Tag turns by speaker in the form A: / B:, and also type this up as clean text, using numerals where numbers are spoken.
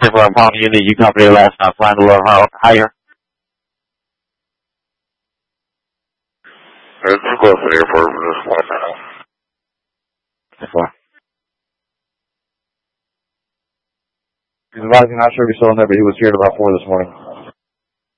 A: For a pound unit, you company last time flying a little higher.
B: It's close to the airport. We're just flying right now.
C: He's advising, not sure if he's still in there, but he was here at about 4 this morning.